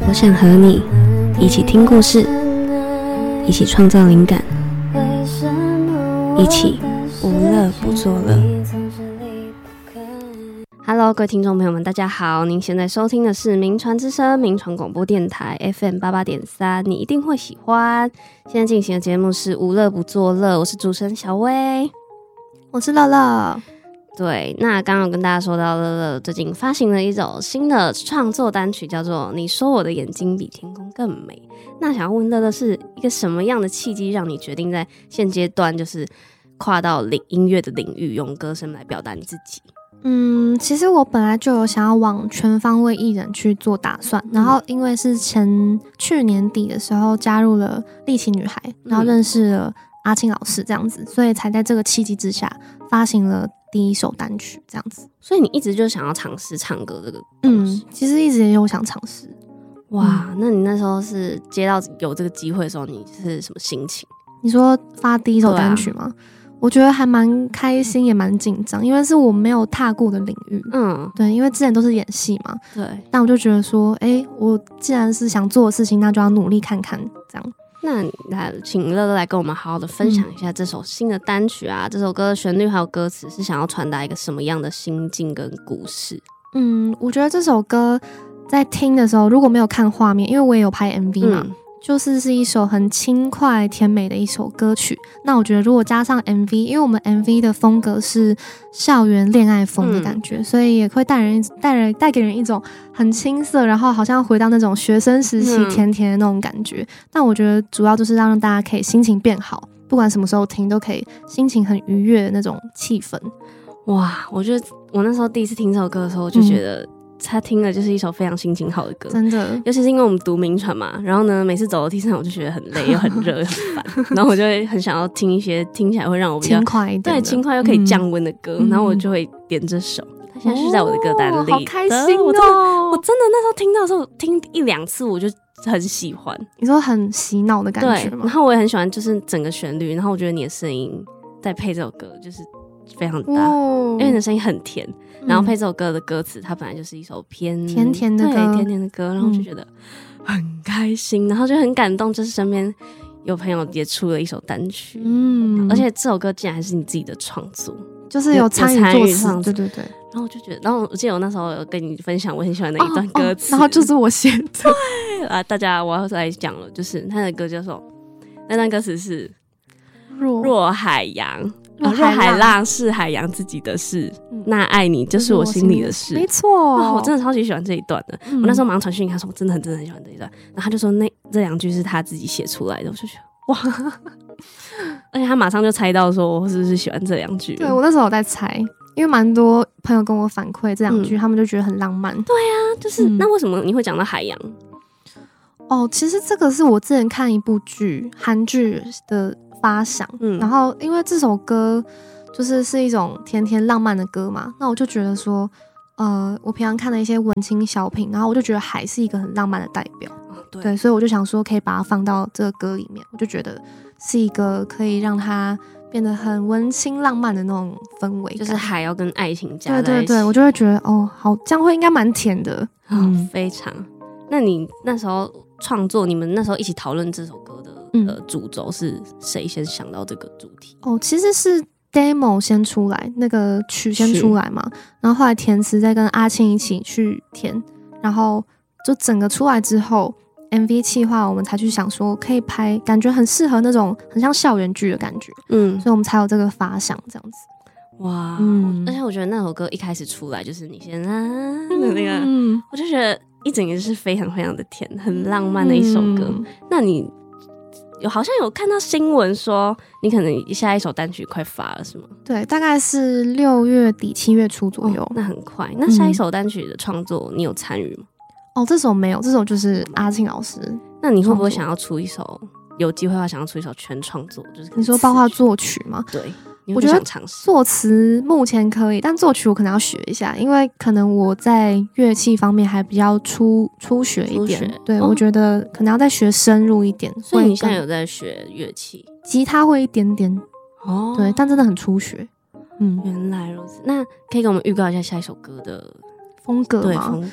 我想和你一起听故事，一起创造灵感，一起无乐不作乐。Hello， 各位听众朋友们，大家好！您现在收听的是名传之声名传广播电台 FM88.3， 你一定会喜欢。现在进行的节目是无乐不作乐，我是主持人小薇， 我是乐乐。 对，那刚刚有跟大家说到乐乐最近发行了一首新的创作单曲，叫做《你说我的眼睛比天空更美》。那想要问乐乐，是一个什么样的契机让你决定在现阶段就是跨到音乐的领域，用歌声来表达你自己？ 其实我本来就有想要往全方位艺人去做打算，然后因为是去年底的时候加入了力奇女孩，然后认识了阿庆老师这样子，所以才在这个契机之下发行了第一首单曲这样子。 所以你一直就想要尝试唱歌这个东西？ 其实一直也有想尝试。 哇，那你那时候是接到有这个机会的时候，你是什么心情？ 你说发第一首单曲吗？我觉得还蛮开心，也蛮紧张，因为是我没有踏过的领域。对，因为之前都是演戏嘛。 对。 但我就觉得说，我既然是想做的事情，那就要努力看看，这样。 那来，请乐乐来跟我们好好的分享一下这首新的单曲啊，这首歌的旋律还有歌词是想要传达一个什么样的心境跟故事？ 我觉得这首歌在听的时候，如果没有看画面，因为我也有拍 MV 嘛。是一首很轻快甜美的一首歌曲。那我觉得如果加上 MV， 因为我们 MV 的风格是校园恋爱风的感觉，所以也会带给人一种很青涩，然后好像回到那种学生时期甜甜的那种感觉。但我觉得主要就是让大家可以心情变好，不管什么时候听都可以心情很愉悦的那种气氛。 哇，我觉得我那时候第一次听这首歌的时候，我就觉得他听了就是一首非常心情好的歌， 真的。 尤其是因为我们读名传嘛，然后呢，每次走楼梯上我就觉得很累又很热又很烦，然后我就会很想要听一些听起来会让我比较轻快一点， 对，轻快又可以降温的歌，然后我就会点这首。它现在是在我的歌单里， 好开心哦！ 我真的那时候听到的时候，听一两次我就很喜欢。 你说很洗脑的感觉吗？ 对，然后我也很喜欢，就是整个旋律，然后我觉得你的声音再配这首歌就是非常搭，因为你的声音很甜。然后配这首歌的歌词，它本来就是一首偏甜甜的歌， 对，甜甜的歌，然后我就觉得很开心，然后就很感动，就是身边有朋友也出了一首单曲，而且这首歌竟然还是你自己的创作， 就是有参与作词，对。 然后我就觉得，然后我记得我那时候有跟你分享我很喜欢的一段歌词， 然后就是我写的， 对啊，大家我要来讲了，就是他的歌叫做那段歌词是若海洋。若海浪是海洋自己的事，那爱你就是我心里的事。 没错， 我真的超级喜欢这一段的。我那时候马上传讯给他说，我真的很喜欢这一段。然后他就说这两句是他自己写出来的，我就觉得哇，而且他马上就猜到说我是不是喜欢这两句。 对，我那时候有在猜，因为蛮多朋友跟我反馈这两句，他们就觉得很浪漫。 对啊，就是那为什么你会讲到海洋？ 其实这个是我之前看一部韩剧的发想，然后因为这首歌是一种甜甜浪漫的歌嘛，那我就觉得说，我平常看了一些文青小品，然后我就觉得海是一个很浪漫的代表，对，所以我就想说可以把它放到这个歌里面，我就觉得是一个可以让它变得很文青浪漫的那种氛围， 就是海要跟爱情加在一起， 对，我就会觉得好，这样会应该蛮甜的， 非常。那你那时候创作，你们那时候一起讨论这首歌的主轴是谁先想到这个主题？ 其实是 demo 先出来，那个曲先出来嘛，然后后来填词再跟阿庆一起去填，然后就整个出来之后 MV 企划我们才去想说可以拍，感觉很适合那种很像校园剧的感觉，所以我们才有这个发想这样子。 哇，而且我觉得那首歌一开始出来就是你先的那个，我就觉得一整个是非常非常的甜，很浪漫的一首歌。那你好像有看到新闻说你可能下一首单曲快发了是吗？ 对，大概是6月底7月初左右， 那很快。那下一首单曲的创作你有参与吗？ 这首没有，这首就是阿庆老师。 那你会不会想要出一首，有机会的话想要出一首全创作，就是你说包括作曲吗？ 对， 我觉得作词目前可以，但作曲我可能要学一下，因为可能我在乐器方面还比较初学一点。对，我觉得可能要再学深入一点。 所以你现在有在学乐器？ 吉他会一点点对，但真的很初学。 原来如此。那可以给我们预告一下下一首歌的风格吗？ 对，风格。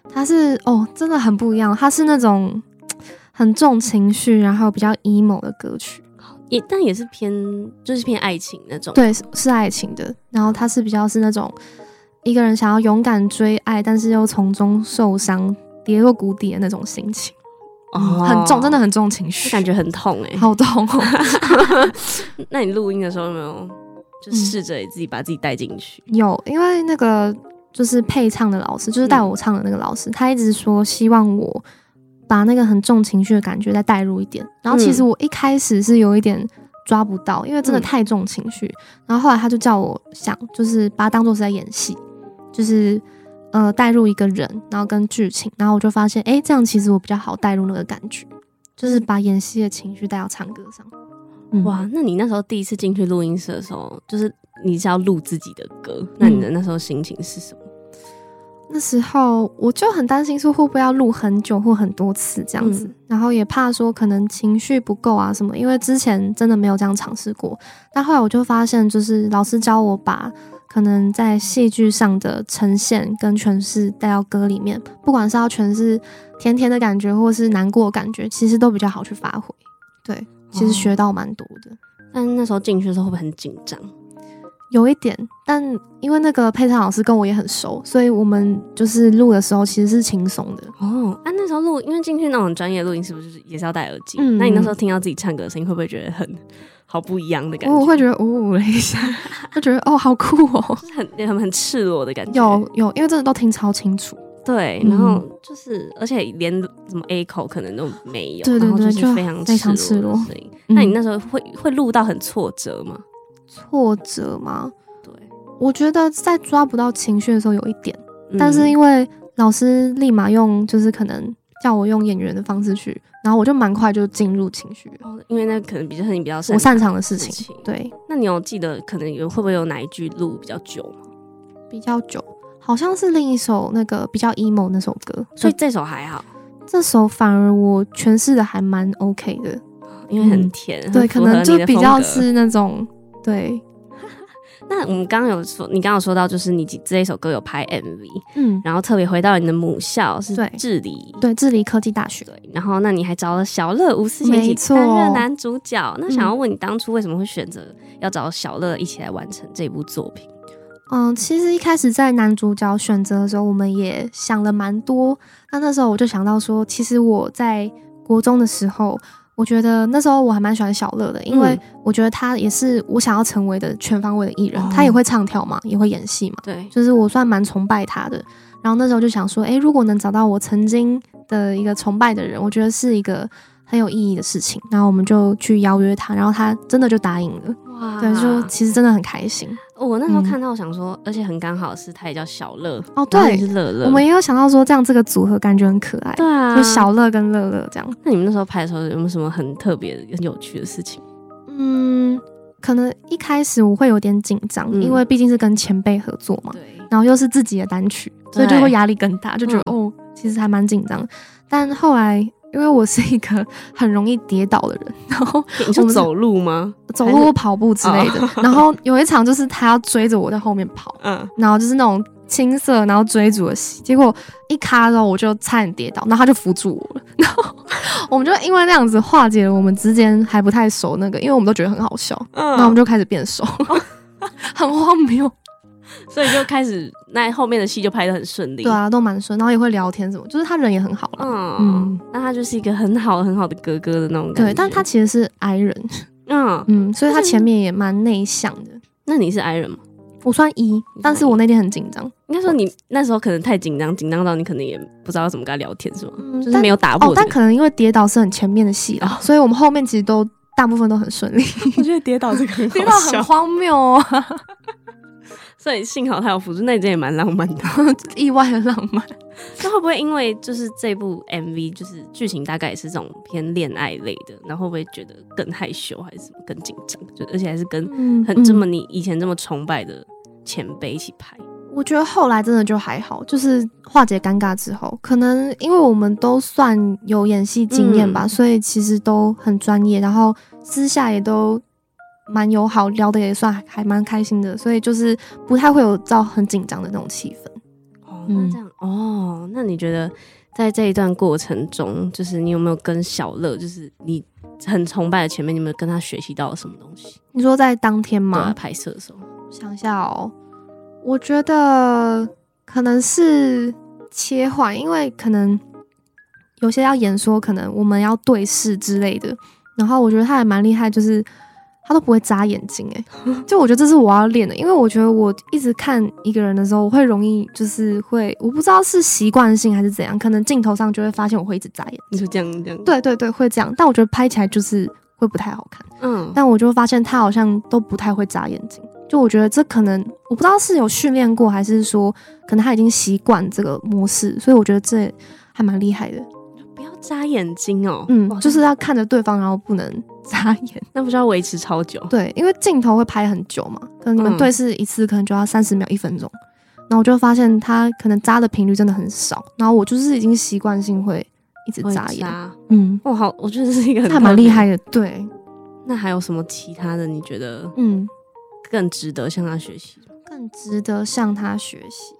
他是真的很不一样，他是那种很重情绪，然后比较 emo 的歌曲， 但也是偏爱情那种。 对，是爱情的。然后他是比较是那种一个人想要勇敢追爱，但是又从中受伤，跌落谷底的那种心情。很重，真的很重情绪， 感觉很痛好痛那你录音的时候有没有就试着自己把自己带进去？ 有，因为那个就是配唱的老师，就是带我唱的那个老师，他一直说希望我把那个很重情绪的感觉再带入一点。然后其实我一开始是有一点抓不到，因为真的太重情绪。然后后来他就叫我想，就是把它当作是在演戏，就是带入一个人，然后跟剧情，然后我就发现，这样其实我比较好带入那个感觉，就是把演戏的情绪带到唱歌上。 哇，那你那时候第一次进去录音室的时候，就是你是要录自己的歌，那你的那时候心情是什么？ 那时候我就很担心说会不会要录很久或很多次这样子，然后也怕说可能情绪不够啊什么，因为之前真的没有这样尝试过。但后来我就发现，就是老师教我把可能在戏剧上的呈现跟诠释带到歌里面，不管是要诠释甜甜的感觉或是难过的感觉，其实都比较好去发挥。对，其实学到蛮多的。 但那时候进去的时候会不会很紧张？ 有一点，但因为那个配唱老师跟我也很熟，所以我们就是录的时候其实是轻松的。 那时候录，因为进去那种专业录音是不是也是要戴耳机？那你那时候听到自己唱歌的声音，会不会觉得好不一样的感觉？ 我会觉得了一下，就觉得好酷就是很赤裸的感觉。 有，因为真的都听超清楚。 对，然后就是而且连什么 A 口可能都没有， 对， 然后就是非常赤裸。 那你那时候会录到很挫折吗？ 挫折吗？ 对， 我觉得在抓不到情绪的时候有一点，但是因为老师立马用就是可能叫我用演员的方式去，然后我就蛮快就进入情绪了。 因为那可能是你比较我擅长的事情。对， 那你有记得可能会不会有哪一句录比较久吗？ 比较久，好像是另一首那个比较 emo 那首歌， 所以这首还好。 这首反而我诠释的还蛮 OK 的， 因为很甜。 对，可能就比较是那种。对， 那我们你刚刚有说到，就是你这一首歌有拍 MV，然后特别回到你的母校是致理科技大学， 然后那你还找了小乐吴思贤一起担任男主角。那想要问你当初为什么会选择要找小乐一起来完成这部作品？ 其实一开始在男主角选择的时候，我们也想了蛮多。那时候我就想到说，其实我在国中的时候，我觉得那时候我还蛮喜欢小乐的，因为我觉得他也是我想要成为的全方位的艺人。他也会唱跳嘛，也会演戏嘛， 对， 就是我算蛮崇拜他的。然后那时候就想说，如果能找到我曾经的一个崇拜的人，我觉得是一个很有意义的事情。然后我们就去邀约他，然后他真的就答应了。哇，对，就其实真的很开心。 我那时候看到想说，而且很刚好是他也叫小乐对， 是乐乐。 我们也有想到说，这样这个组合感觉很可爱。 对啊， 就小乐跟乐乐这样。 那你们那时候拍的时候有没有什么很特别、很有趣的事情？ 可能一开始我会有点紧张，因为毕竟是跟前辈合作嘛，然后又是自己的单曲，所以就会压力更大，就觉得其实还蛮紧张。但后来因为我是一个很容易跌倒的人，然后你说走路吗？ 走路或跑步之类的。然后有一场就是他要追着我在后面跑，然后就是那种青涩然后追逐的戏，结果一卡之后我就差点跌倒，然后他就扶住我了，然后我们就因为那样子化解了我们之间还不太熟那个，因为我们都觉得很好笑，然后我们就开始变熟，很荒谬。 所以就开始那后面的戏就拍得很顺利。 对啊，都蛮顺，然后也会聊天什么，就是他人也很好了。 那他就是一个很好的哥哥的那种感觉。 对，但他其实是 I 人，所以他前面也蛮内向的。 那你是 I 人吗？ 我算 E， 但是我那天很紧张。 应该说你那时候可能太紧张到你可能也不知道怎么跟他聊天，是吗？就是没有打破。 但可能因为跌倒是很前面的戏啦，所以我们后面其实都大部分都很顺利。 我觉得跌倒这个很好笑， 跌倒很荒谬啊。 所以幸好他有辅助，那你这也蛮浪漫的， 意外的浪漫。 那会不会因为就是这部 MV 就是剧情大概也是这种偏恋爱类的，然后会不会觉得更害羞还是什么更紧张？就而且还是跟你以前这么崇拜的前辈一起拍。 我觉得后来真的就还好，就是化解尴尬之后，可能因为我们都算有演戏经验吧，所以其实都很专业，然后私下也都蛮友好，聊的也算还蛮开心的，所以就是不太会有到很紧张的那种气氛。 那这样那你觉得在这一段过程中，就是你有没有跟小乐，就是你很崇拜的前辈，你有没有跟他学习到什么东西？ 你说在当天吗？ 对，拍摄的时候， 想一下哦，我觉得可能是切换，因为可能有些要演说，可能我们要对视之类的，然后我觉得他还蛮厉害，就是他都不会眨眼睛就我觉得这是我要练的，因为我觉得我一直看一个人的时候，我会容易就是会，我不知道是习惯性还是怎样，可能镜头上就会发现我会一直眨眼睛。 你就这样？ 对对对，会这样，但我觉得拍起来就是会不太好看。但我就发现他好像都不太会眨眼睛，就我觉得这可能我不知道是有训练过，还是说可能他已经习惯这个模式，所以我觉得这还蛮厉害的。 不要眨眼睛哦， 就是要看着对方，然后不能眨眼， 那不是要维持超久？ 对，因为镜头会拍很久嘛，可能你们对视一次可能就要30秒1分钟，然后我就发现他可能眨的频率真的很少，然后我就是已经习惯性会一直眨眼。 好，我觉得这是一个还蛮厉害的。对， 那还有什么其他的？你觉得更值得向他学习？ 更值得向他学习？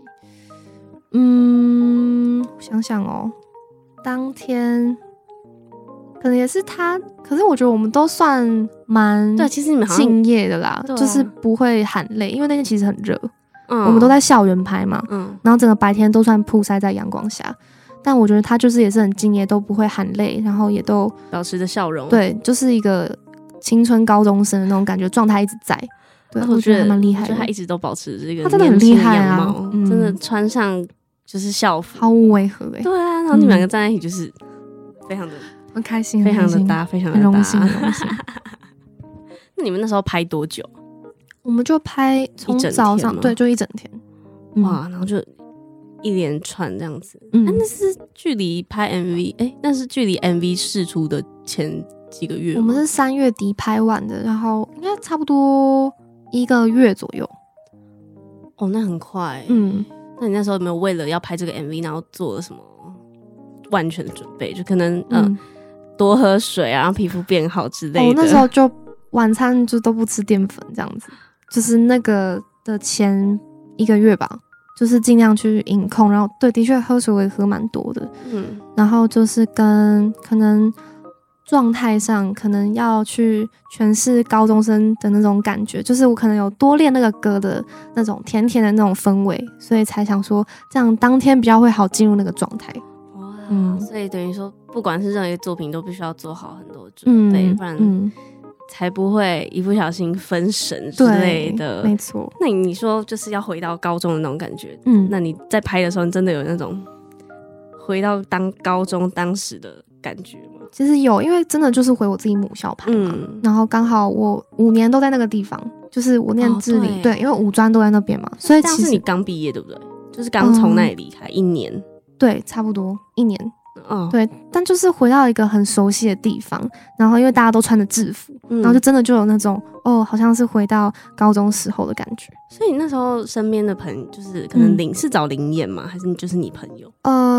想想哦，当天可能也是他，可是我觉得我们都算蛮对，其实你们好像敬业的啦，就是不会喊累，因为那天其实很热，我们都在校园拍嘛，然后整个白天都算曝晒在阳光下，但我觉得他就是也是很敬业，都不会喊累，然后也都保持着笑容， 对，就是一个青春高中生的那种感觉，状态一直在。对，我觉得还蛮厉害的， 我觉得他一直都保持这个， 他真的很厉害啊， 真的穿上就是校服毫无违和对啊，然后你们两个站在一起就是非常的很开心， 非常的搭，非常的搭， 很荣幸。 那你们那时候拍多久？ 我们就拍从早上，对，就一整天。 哇，然后就一连串这样子。那是距离拍 MV， 那是距离 MV 释出的前几个月吗？ 我们是3月底拍完的，然后应该差不多1个月左右。 哦，那很快。那你那时候有没有为了要拍这个 MV， 然后做了什么万全的准备？就可能多喝水啊，让皮肤变好之类的。 那时候就晚餐就都不吃淀粉，这样子，就是那个的前1个月吧，就是尽量去饮控，然后对，的确喝水我也喝蛮多的。然后就是跟可能状态上可能要去诠释高中生的那种感觉，就是我可能有多练那个歌的那种甜甜的那种氛围，所以才想说这样当天比较会好进入那个状态。 所以等于说不管是任何一个作品都必须要做好很多准备，不然才不会一不小心分神之类的。 没错。 那你说就是要回到高中的那种感觉，那你在拍的时候你真的有那种回到高中当时的感觉吗？ 其实有，因为真的就是回我自己母校拍嘛，然后刚好我5年都在那个地方，就是我念致理，对，因为5专都在那边嘛，所以其实是你刚毕业对不对？就是刚从那里离开1年， 对，差不多1年。对，但就是回到一个很熟悉的地方，然后因为大家都穿着制服，然后就真的就有那种好像是回到高中时候的感觉。 所以你那时候身边的朋友就是可能是找灵演吗？还是就是你朋友？